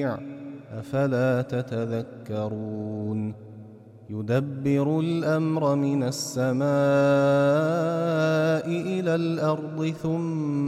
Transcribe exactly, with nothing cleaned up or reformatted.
أفلا تتذكرون يدبر الأمر من السماء إلى الأرض ثم